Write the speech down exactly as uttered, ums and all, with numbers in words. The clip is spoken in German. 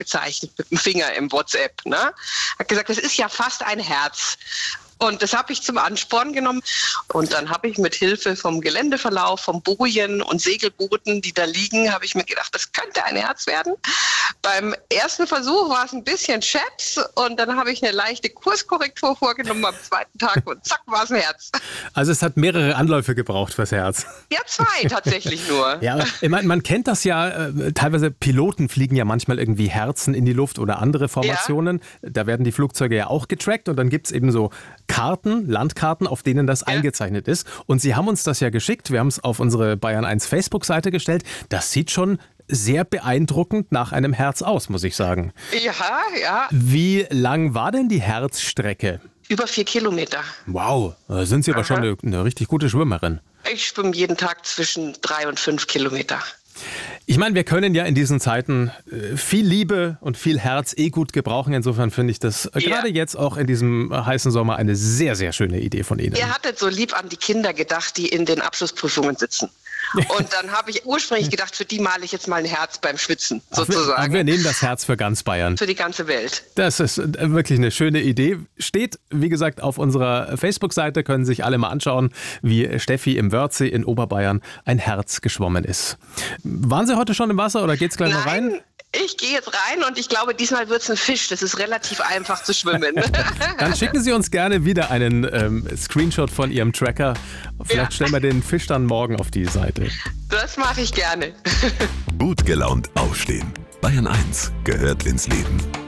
gezeichnet mit dem Finger im WhatsApp. Ne? Hat gesagt, das ist ja fast ein Herz. Und das habe ich zum Ansporn genommen. Und dann habe ich mit Hilfe vom Geländeverlauf, vom Bojen und Segelbooten, die da liegen, habe ich mir gedacht, das könnte ein Herz werden. Beim ersten Versuch war es ein bisschen Chaps und dann habe ich eine leichte Kurskorrektur vorgenommen am zweiten Tag und zack, war es ein Herz. Also es hat mehrere Anläufe gebraucht fürs Herz. Ja, zwei tatsächlich nur. Ja, ich meine, man kennt das ja, äh, teilweise Piloten fliegen ja manchmal irgendwie Herzen in die Luft oder andere Formationen. Ja. Da werden die Flugzeuge ja auch getrackt und dann gibt es eben so Karten, Landkarten, auf denen das ja. eingezeichnet ist. Und Sie haben uns das ja geschickt. Wir haben es auf unsere Bayern eins Facebook-Seite gestellt. Das sieht schon sehr beeindruckend nach einem Herz aus, muss ich sagen. Ja, ja. Wie lang war denn die Herzstrecke? Über vier Kilometer. Wow, da sind Sie aber Aha. schon eine, eine richtig gute Schwimmerin. Ich schwimme jeden Tag zwischen drei und fünf Kilometer. Ich meine, wir können ja in diesen Zeiten viel Liebe und viel Herz eh gut gebrauchen. Insofern finde ich das ja. gerade jetzt auch in diesem heißen Sommer eine sehr, sehr schöne Idee von Ihnen. Ihr hattet so lieb an die Kinder gedacht, die in den Abschlussprüfungen sitzen. Und dann habe ich ursprünglich gedacht, für die male ich jetzt mal ein Herz beim Schwitzen, sozusagen. Wir, wir nehmen das Herz für ganz Bayern. Für die ganze Welt. Das ist wirklich eine schöne Idee. Steht, wie gesagt, auf unserer Facebook-Seite, können sich alle mal anschauen, wie Steffi im Wörthsee in Oberbayern ein Herz geschwommen ist. Waren Sie heute schon im Wasser oder geht's gleich Nein. noch rein? Ich gehe jetzt rein und ich glaube, diesmal wird es ein Fisch. Das ist relativ einfach zu schwimmen. Dann schicken Sie uns gerne wieder einen ähm, Screenshot von Ihrem Tracker. Vielleicht ja. stellen wir den Fisch dann morgen auf die Seite. Das mache ich gerne. Gut gelaunt aufstehen. Bayern eins gehört ins Leben.